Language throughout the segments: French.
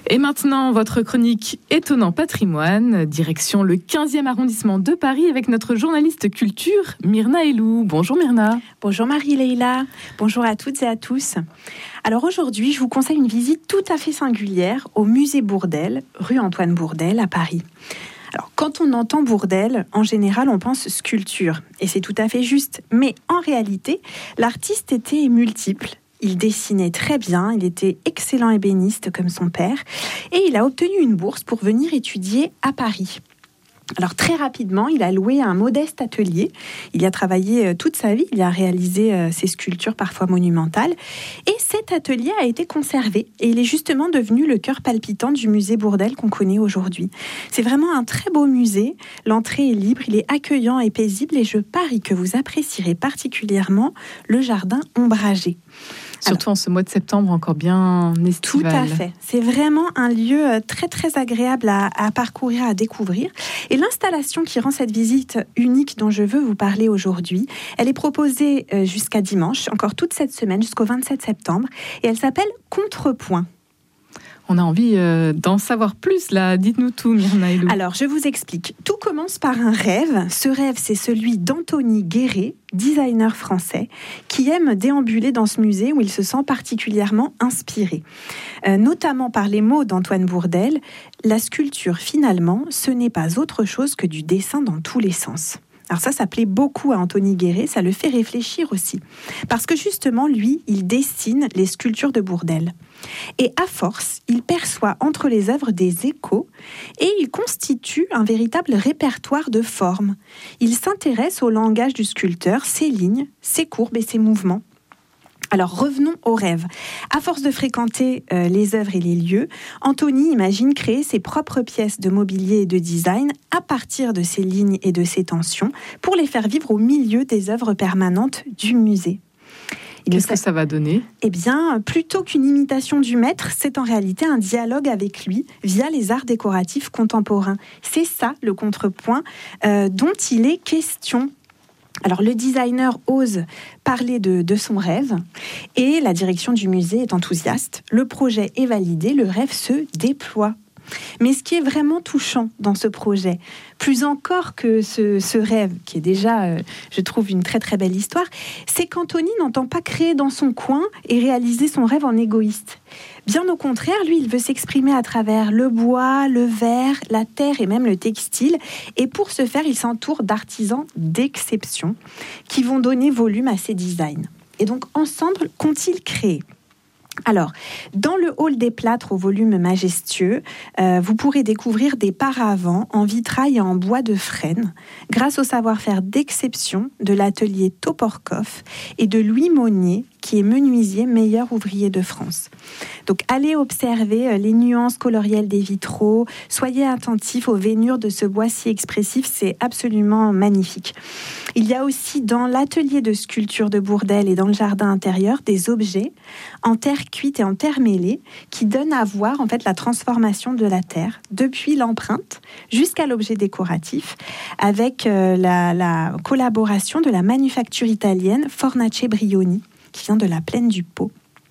Et maintenant, votre chronique Étonnant patrimoine, direction le 15e arrondissement de Paris avec notre journaliste culture, Myrna Elou. Bonjour Myrna. Bonjour Marie-Leila. Bonjour à toutes et à tous. Alors aujourd'hui, je vous conseille une visite tout à fait singulière au musée Bourdelle, rue Antoine Bourdelle à Paris. Alors, quand on entend Bourdelle, en général, on pense sculpture. Et c'est tout à fait juste. Mais en réalité, l'artiste était multiple. Il dessinait très bien, il était excellent ébéniste comme son père. Et il a obtenu une bourse pour venir étudier à Paris. Alors très rapidement, il a loué un modeste atelier. Il y a travaillé toute sa vie, il a réalisé ses sculptures parfois monumentales. Et cet atelier a été conservé et il est justement devenu le cœur palpitant du musée Bourdelle qu'on connaît aujourd'hui. C'est vraiment un très beau musée. L'entrée est libre, il est accueillant et paisible et je parie que vous apprécierez particulièrement le jardin ombragé. Surtout en ce mois de septembre, encore bien estival. Tout à fait. C'est vraiment un lieu très très agréable à parcourir, à découvrir. Et l'installation qui rend cette visite unique dont je veux vous parler aujourd'hui, elle est proposée jusqu'à dimanche, encore toute cette semaine, jusqu'au 27 septembre. Et elle s'appelle Contrepoint. On a envie d'en savoir plus, là. Dites-nous tout, Myrna Elou. Alors, je vous explique. Tout commence par un rêve. Ce rêve, c'est celui d'Anthony Guéret, designer français, qui aime déambuler dans ce musée où il se sent particulièrement inspiré. Notamment par les mots d'Antoine Bourdelle, la sculpture, finalement, ce n'est pas autre chose que du dessin dans tous les sens. Alors ça plaît beaucoup à Anthony Guéret, ça le fait réfléchir aussi. Parce que justement, lui, il dessine les sculptures de Bourdelle. Et à force, il perçoit entre les œuvres des échos et il constitue un véritable répertoire de formes. Il s'intéresse au langage du sculpteur, ses lignes, ses courbes et ses mouvements. Alors revenons au rêve. À force de fréquenter les œuvres et les lieux, Anthony imagine créer ses propres pièces de mobilier et de design à partir de ces lignes et de ces tensions pour les faire vivre au milieu des œuvres permanentes du musée. Qu'est-ce que ça va donner ? Eh bien, plutôt qu'une imitation du maître, c'est en réalité un dialogue avec lui via les arts décoratifs contemporains. C'est ça le contrepoint dont il est question. Alors, le designer ose parler de son rêve et la direction du musée est enthousiaste. Le projet est validé, le rêve se déploie. Mais ce qui est vraiment touchant dans ce projet, plus encore que ce rêve, qui est déjà, je trouve, une très très belle histoire, c'est qu'Anthony n'entend pas créer dans son coin et réaliser son rêve en égoïste. Bien au contraire, lui, il veut s'exprimer à travers le bois, le verre, la terre et même le textile. Et pour ce faire, il s'entoure d'artisans d'exception qui vont donner volume à ses designs. Et donc, ensemble, qu'ont-ils créé ? Alors, dans le hall des plâtres au volume majestueux, vous pourrez découvrir des paravents en vitrail et en bois de frêne, grâce au savoir-faire d'exception de l'atelier Toporkov et de Louis Monnier, qui est menuisier meilleur ouvrier de France. Donc, allez observer les nuances colorielles des vitraux, soyez attentifs aux veinures de ce bois si expressif, c'est absolument magnifique. Il y a aussi dans l'atelier de sculpture de Bourdelle et dans le jardin intérieur des objets en terre cuite et en terre mêlée qui donnent à voir en fait la transformation de la terre depuis l'empreinte jusqu'à l'objet décoratif avec la collaboration de la manufacture italienne Fornace Brioni qui vient de la plaine du Pô.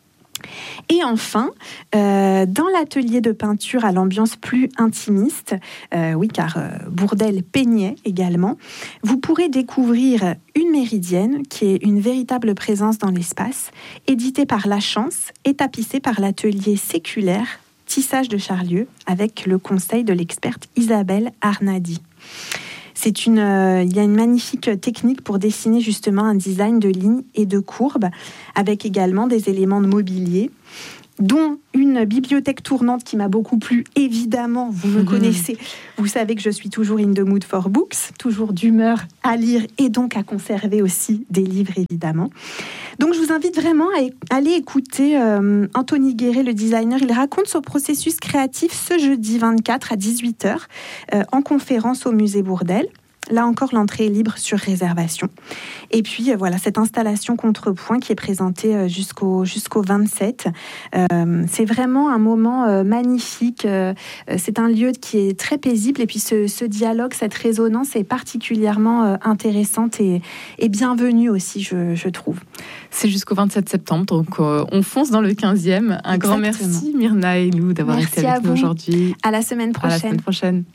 Et enfin, dans l'atelier de peinture à l'ambiance plus intimiste, oui, car Bourdelle peignait également, vous pourrez découvrir une méridienne qui est une véritable présence dans l'espace, éditée par La Chance et tapissée par l'atelier séculaire Tissage de Charlieu avec le conseil de l'experte Isabelle Arnadi. Il y a une magnifique technique pour dessiner justement un design de lignes et de courbes, avec également des éléments de mobilier, dont une bibliothèque tournante qui m'a beaucoup plu, évidemment, vous me connaissez, vous savez que je suis toujours in the mood for books, toujours d'humeur à lire et donc à conserver aussi des livres, évidemment. Donc je vous invite vraiment à aller écouter Anthony Guéret, le designer. Il raconte son processus créatif ce jeudi 24 à 18h en conférence au musée Bourdelle. Là encore, l'entrée est libre sur réservation. Et puis, voilà, cette installation contrepoint qui est présentée jusqu'au 27. C'est vraiment un moment magnifique. C'est un lieu qui est très paisible. Et puis, ce dialogue, cette résonance est particulièrement intéressante et bienvenue aussi, je trouve. C'est jusqu'au 27 septembre, donc on fonce dans le 15e. Un grand merci, Myrna Aylou, d'avoir été avec nous aujourd'hui. À la semaine prochaine. À la semaine prochaine.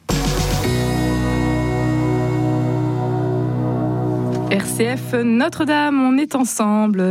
RCF Notre-Dame, on est ensemble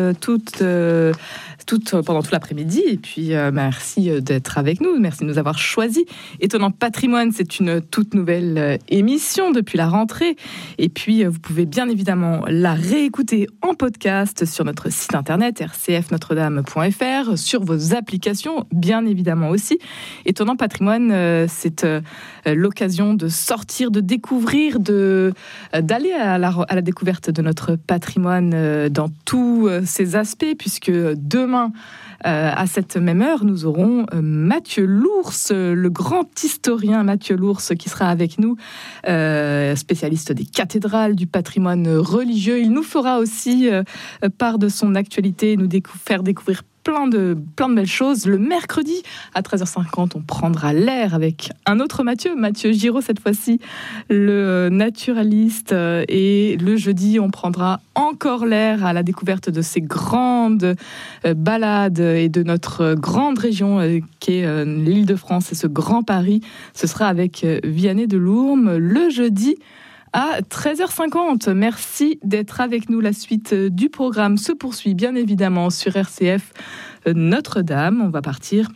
pendant tout l'après-midi. Et puis, merci d'être avec nous. Merci de nous avoir choisis. Étonnant Patrimoine, c'est une toute nouvelle émission depuis la rentrée. Et puis, vous pouvez bien évidemment la réécouter en podcast sur notre site internet rcfnotredame.fr, sur vos applications, bien évidemment aussi. Étonnant Patrimoine, c'est l'occasion de sortir, de découvrir, d'aller à la découverte de notre patrimoine dans tous ses aspects, puisque demain, à cette même heure, nous aurons Mathieu Lours, le grand historien Mathieu Lours, qui sera avec nous, spécialiste des cathédrales, du patrimoine religieux. Il nous fera aussi part de son actualité, nous faire découvrir plein de belles choses. Le mercredi, à 13h50, on prendra l'air avec un autre Mathieu Giraud cette fois-ci, le naturaliste. Et le jeudi, on prendra encore l'air à la découverte de ces grandes balades et de notre grande région qui est l'Île-de-France et ce Grand Paris. Ce sera avec Vianney Delourme le jeudi à 13h50. Merci d'être avec nous. La suite du programme se poursuit bien évidemment sur RCF Notre-Dame. On va partir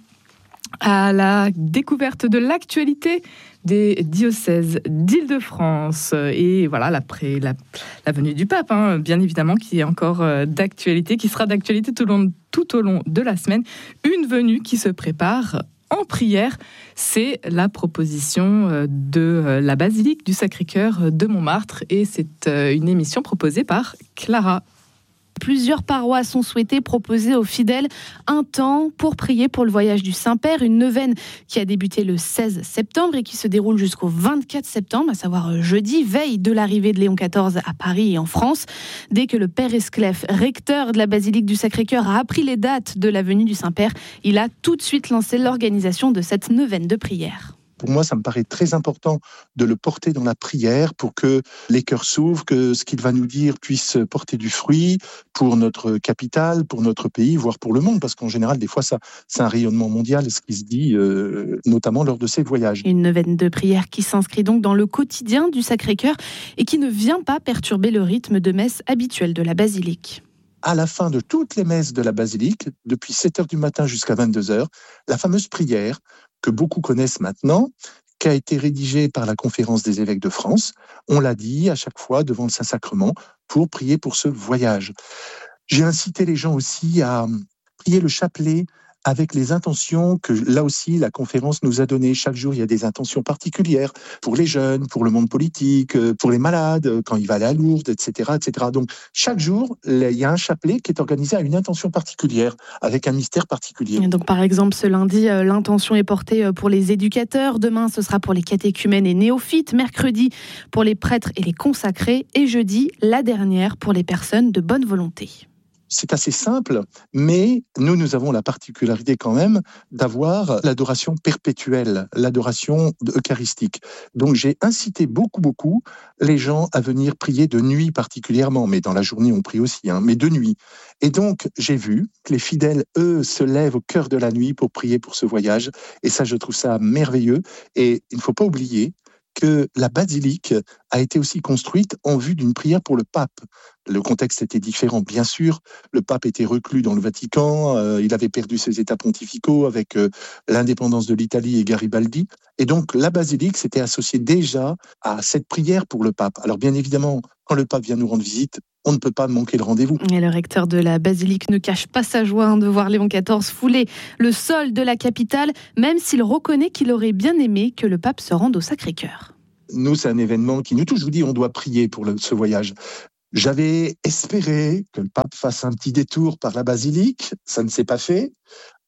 à la découverte de l'actualité des diocèses d'Île-de-France. Et voilà, après la venue du pape, bien évidemment, qui est encore d'actualité, qui sera d'actualité tout au long de la semaine. Une venue qui se prépare en prière, c'est la proposition de la basilique du Sacré-Cœur de Montmartre, et c'est une émission proposée par Clara. Plusieurs paroisses ont souhaité proposer aux fidèles un temps pour prier pour le voyage du Saint-Père, une neuvaine qui a débuté le 16 septembre et qui se déroule jusqu'au 24 septembre, à savoir jeudi, veille de l'arrivée de Léon XIV à Paris et en France. Dès que le Père Escleffe, recteur de la basilique du Sacré-Cœur, a appris les dates de la venue du Saint-Père, il a tout de suite lancé l'organisation de cette neuvaine de prière. Pour moi, ça me paraît très important de le porter dans la prière pour que les cœurs s'ouvrent, que ce qu'il va nous dire puisse porter du fruit pour notre capitale, pour notre pays, voire pour le monde, parce qu'en général, des fois, c'est un rayonnement mondial, ce qui se dit, notamment lors de ces voyages. Une neuvaine de prière qui s'inscrit donc dans le quotidien du Sacré-Cœur et qui ne vient pas perturber le rythme de messe habituel de la basilique. À la fin de toutes les messes de la basilique, depuis 7h du matin jusqu'à 22h, la fameuse prière que beaucoup connaissent maintenant, qui a été rédigée par la Conférence des évêques de France. On l'a dit à chaque fois devant le Saint-Sacrement pour prier pour ce voyage. J'ai incité les gens aussi à prier le chapelet avec les intentions que, là aussi, la conférence nous a données. Chaque jour, il y a des intentions particulières pour les jeunes, pour le monde politique, pour les malades, quand il va aller à Lourdes, etc., etc. Donc, chaque jour, il y a un chapelet qui est organisé à une intention particulière, avec un mystère particulier. Et donc, par exemple, ce lundi, l'intention est portée pour les éducateurs. Demain, ce sera pour les catéchumènes et néophytes. Mercredi, pour les prêtres et les consacrés. Et jeudi, la dernière pour les personnes de bonne volonté. C'est assez simple, mais nous avons la particularité quand même d'avoir l'adoration perpétuelle, l'adoration eucharistique. Donc j'ai incité beaucoup les gens à venir prier de nuit particulièrement, mais dans la journée on prie aussi, mais de nuit. Et donc j'ai vu que les fidèles, eux, se lèvent au cœur de la nuit pour prier pour ce voyage, et ça je trouve ça merveilleux. Et il ne faut pas oublier que la basilique a été aussi construite en vue d'une prière pour le pape. Le contexte était différent, bien sûr. Le pape était reclus dans le Vatican, il avait perdu ses états pontificaux avec l'indépendance de l'Italie et Garibaldi. Et donc, la basilique s'était associée déjà à cette prière pour le pape. Alors, bien évidemment, quand le pape vient nous rendre visite, on ne peut pas manquer le rendez-vous. Et le recteur de la basilique ne cache pas sa joie de voir Léon XIV fouler le sol de la capitale, même s'il reconnaît qu'il aurait bien aimé que le pape se rende au Sacré-Cœur. Nous, c'est un événement qui nous touche. Je vous dis, on doit prier pour ce voyage. J'avais espéré que le pape fasse un petit détour par la basilique. Ça ne s'est pas fait.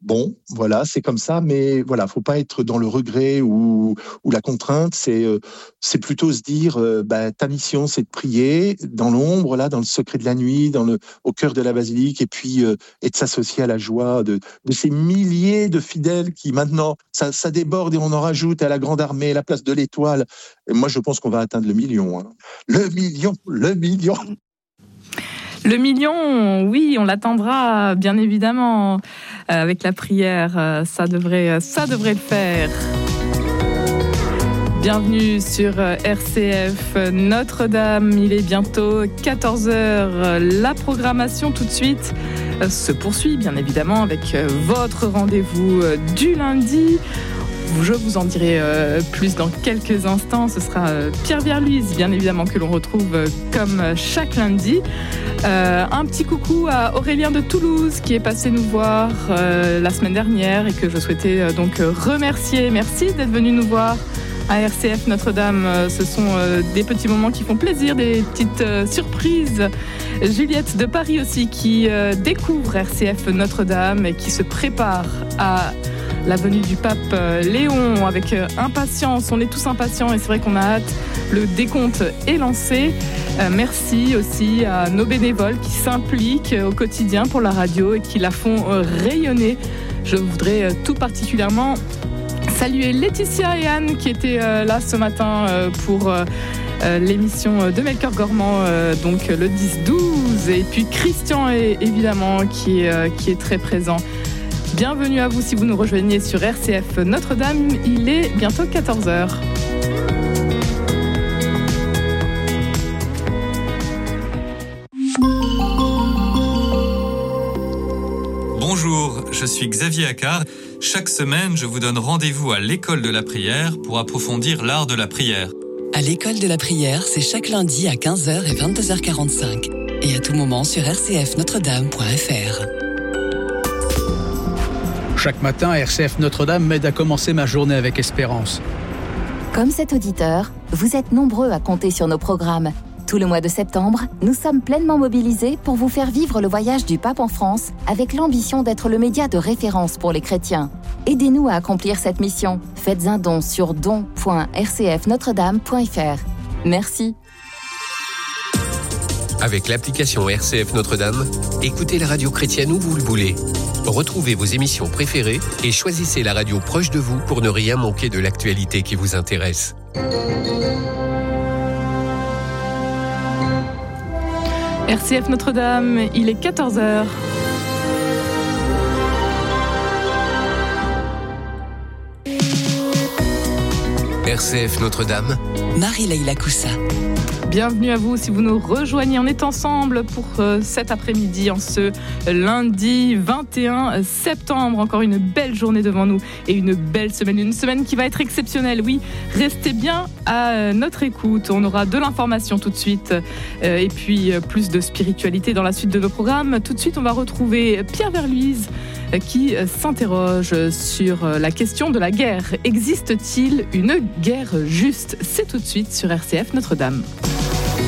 Bon, voilà, c'est comme ça, mais voilà, faut pas être dans le regret ou la contrainte. C'est plutôt se dire, ta mission, c'est de prier dans l'ombre, là, dans le secret de la nuit, au cœur de la basilique, et puis et de s'associer à la joie de ces milliers de fidèles qui maintenant ça déborde et on en rajoute à la grande armée, la place de l'Étoile. Et moi, je pense qu'on va atteindre le million. Hein. Le million. Le million, oui, on l'attendra, bien évidemment, avec la prière. Ça devrait le faire. Bienvenue sur RCF Notre-Dame. Il est bientôt 14h. La programmation, tout de suite, se poursuit, bien évidemment, avec votre rendez-vous du lundi. Je vous en dirai plus dans quelques instants. Ce sera Pierre Verluise, bien évidemment, que l'on retrouve comme chaque lundi. Un petit coucou à Aurélien de Toulouse qui est passé nous voir la semaine dernière et que je souhaitais donc remercier. Merci d'être venu nous voir à RCF Notre-Dame. Ce sont des petits moments qui font plaisir, des petites surprises. Juliette de Paris aussi qui découvre RCF Notre-Dame et qui se prépare à la venue du pape Léon avec impatience. On est tous impatients et c'est vrai qu'on a hâte. Le décompte est lancé. Merci aussi à nos bénévoles qui s'impliquent au quotidien pour la radio et qui la font rayonner. Je voudrais tout particulièrement saluer Laetitia et Anne qui étaient là ce matin pour l'émission de Melchior Gormand, donc le 10-12. Et puis Christian, évidemment, qui est très présent. Bienvenue à vous si vous nous rejoignez sur RCF Notre-Dame. Il est bientôt 14h. Bonjour, je suis Xavier Accard. Chaque semaine, je vous donne rendez-vous à l'école de la prière pour approfondir l'art de la prière. À l'école de la prière, c'est chaque lundi à 15h et 22h45. Et à tout moment sur rcfnotredame.fr. Chaque matin, RCF Notre-Dame m'aide à commencer ma journée avec espérance. Comme cet auditeur, vous êtes nombreux à compter sur nos programmes. Tout le mois de septembre, nous sommes pleinement mobilisés pour vous faire vivre le voyage du pape en France avec l'ambition d'être le média de référence pour les chrétiens. Aidez-nous à accomplir cette mission. Faites un don sur don.rcfnotredame.fr. Merci. Avec l'application RCF Notre-Dame, écoutez la radio chrétienne où vous le voulez. Retrouvez vos émissions préférées et choisissez la radio proche de vous pour ne rien manquer de l'actualité qui vous intéresse. RCF Notre-Dame, il est 14h. RCF Notre-Dame, Marie-Leila Coussa. Bienvenue à vous si vous nous rejoignez. On est ensemble pour cet après-midi, en ce lundi 21 septembre. Encore une belle journée devant nous et une belle semaine. Une semaine qui va être exceptionnelle, oui. Restez bien à notre écoute. On aura de l'information tout de suite et puis plus de spiritualité dans la suite de nos programmes. Tout de suite, on va retrouver Pierre Verluise qui s'interroge sur la question de la guerre. Existe-t-il une guerre juste ? C'est tout de suite sur RCF Notre-Dame.